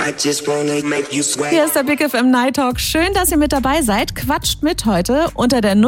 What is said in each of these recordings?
Hier ist der Big FM Night Talk. Schön, dass ihr mit dabei seid. Quatscht mit heute unter der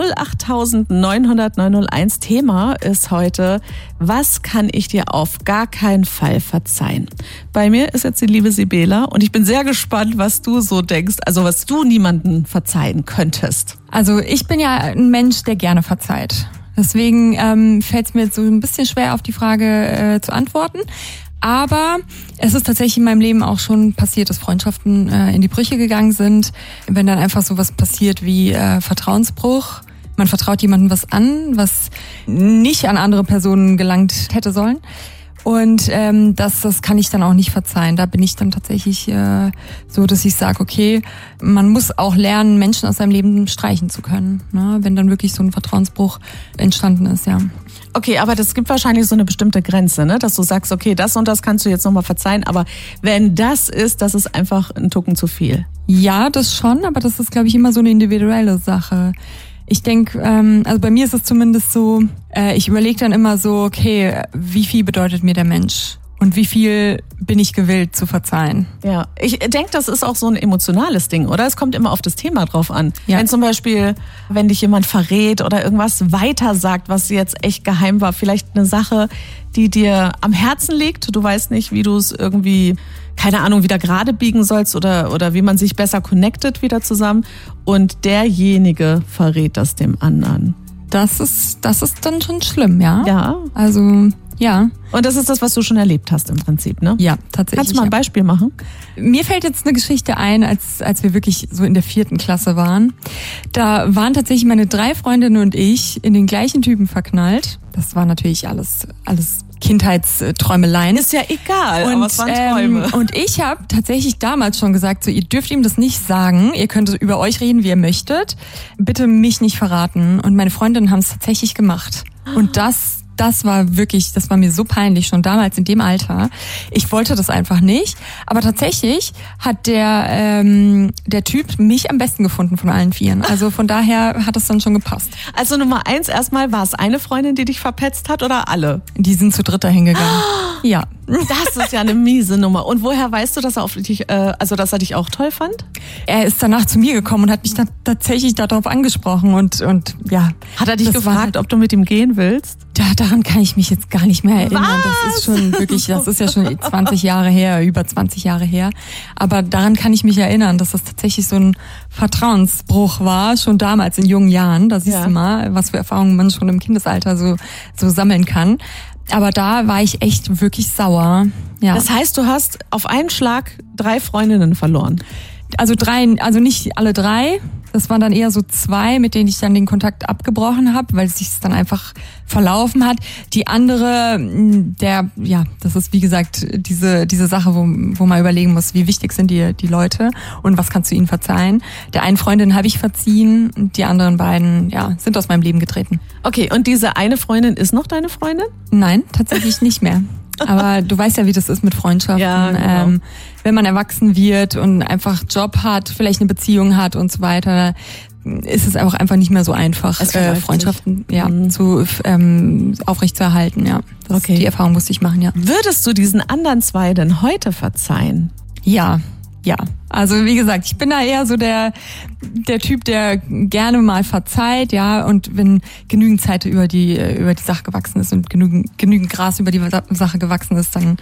08900 901. Thema ist heute, was kann ich dir auf gar keinen Fall verzeihen? Bei mir ist jetzt die liebe Sibela und ich bin sehr gespannt, was du so denkst, also was du niemandem verzeihen könntest. Also ich bin ja ein Mensch, der gerne verzeiht. Deswegen fällt es mir jetzt so ein bisschen schwer, auf die Frage zu antworten. Aber es ist tatsächlich in meinem Leben auch schon passiert, dass Freundschaften in die Brüche gegangen sind. Wenn dann einfach sowas passiert wie Vertrauensbruch. Man vertraut jemandem was an, was nicht an andere Personen gelangt hätte sollen. Und das kann ich dann auch nicht verzeihen. Da bin ich dann tatsächlich so, dass ich sage, okay, man muss auch lernen, Menschen aus seinem Leben streichen zu können, ne? Wenn dann wirklich so ein Vertrauensbruch entstanden ist, ja. Okay, aber das gibt wahrscheinlich so eine bestimmte Grenze, ne? Dass du sagst, okay, das und das kannst du jetzt nochmal verzeihen, aber wenn das ist einfach ein Tucken zu viel. Ja, das schon, aber das ist, glaube ich, immer so eine individuelle Sache. Ich denke, also bei mir ist es zumindest so, ich überlege dann immer so, okay, wie viel bedeutet mir der Mensch? Und wie viel bin ich gewillt zu verzeihen? Ja, ich denke, das ist auch so ein emotionales Ding, oder? Es kommt immer auf das Thema drauf an. Ja. Wenn zum Beispiel, wenn dich jemand verrät oder irgendwas weiter sagt, was jetzt echt geheim war, vielleicht eine Sache, die dir am Herzen liegt, du weißt nicht, wie du es irgendwie, keine Ahnung, wieder gerade biegen sollst oder wie man sich besser connectet wieder zusammen und derjenige verrät das dem anderen. Das ist dann schon schlimm, ja? Ja. Also, ja. Und das ist das, was du schon erlebt hast im Prinzip, ne? Ja, tatsächlich. Kannst du mal ein Beispiel machen? Mir fällt jetzt eine Geschichte ein, als wir wirklich so in der 4. Klasse waren. Da waren tatsächlich meine 3 Freundinnen und ich in den gleichen Typen verknallt. Das war natürlich alles Kindheitsträumeleien. Ist ja egal, aber es waren Träume. Und ich habe tatsächlich damals schon gesagt, so, ihr dürft ihm das nicht sagen, ihr könnt über euch reden, wie ihr möchtet, bitte mich nicht verraten. Und meine Freundinnen haben es tatsächlich gemacht. Und das war mir so peinlich, schon damals in dem Alter. Ich wollte das einfach nicht. Aber tatsächlich hat der Typ mich am besten gefunden von allen 4. Also von daher hat es dann schon gepasst. Also Nummer 1 erstmal, war es eine Freundin, die dich verpetzt hat oder alle? Die sind zu dritt dahin gegangen. Ja. Das ist ja eine miese Nummer. Und woher weißt du, dass er dass er dich auch toll fand? Er ist danach zu mir gekommen und hat mich dann tatsächlich darauf angesprochen und ja. Hat er dich gefragt, ob du mit ihm gehen willst? Daran kann ich mich jetzt gar nicht mehr erinnern. Was? Das ist ja schon 20 Jahre her, über 20 Jahre her. Aber daran kann ich mich erinnern, dass das tatsächlich so ein Vertrauensbruch war, schon damals in jungen Jahren. Da siehst du mal, was für Erfahrungen man schon im Kindesalter so sammeln kann. Aber da war ich echt wirklich sauer. Ja. Das heißt, du hast auf einen Schlag 3 Freundinnen verloren? Also nicht alle 3. Das waren dann eher so 2, mit denen ich dann den Kontakt abgebrochen habe, weil es sich dann einfach verlaufen hat. Die andere, das ist wie gesagt diese Sache, wo man überlegen muss, wie wichtig sind die Leute und was kannst du ihnen verzeihen. Der einen Freundin habe ich verziehen und die anderen beiden, sind aus meinem Leben getreten. Okay, und diese eine Freundin ist noch deine Freundin? Nein, tatsächlich nicht mehr. Aber du weißt ja, wie das ist mit Freundschaften. Ja, genau. Wenn man erwachsen wird und einfach Job hat, vielleicht eine Beziehung hat und so weiter, ist es auch einfach nicht mehr so einfach, Freundschaften aufrechtzuerhalten. Ja, die Erfahrung musste ich machen, ja. Würdest du diesen anderen 2 denn heute verzeihen? Ja. Also wie gesagt, ich bin da eher so der Typ, der gerne mal verzeiht, ja, und wenn genügend Zeit über die Sache gewachsen ist und genügend Gras über die Sache gewachsen ist, dann.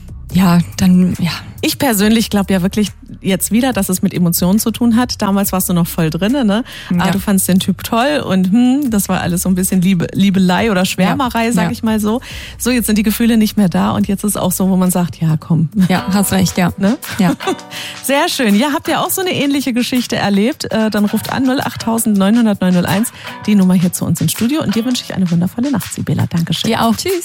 Ich persönlich glaube ja wirklich jetzt wieder, dass es mit Emotionen zu tun hat. Damals warst du noch voll drinne, ne? Ja. Aber du fandst den Typ toll und das war alles so ein bisschen Liebelei oder Schwärmerei, sag ich mal so. So, jetzt sind die Gefühle nicht mehr da und jetzt ist auch so, wo man sagt, ja, komm. Ja, hast recht, ja. Ne? Ja. Sehr schön. Ja, habt ihr auch so eine ähnliche Geschichte erlebt? Dann ruft an 08900 901 die Nummer hier zu uns ins Studio und dir wünsche ich eine wundervolle Nacht, Sibela. Dankeschön. Dir auch. Tschüss.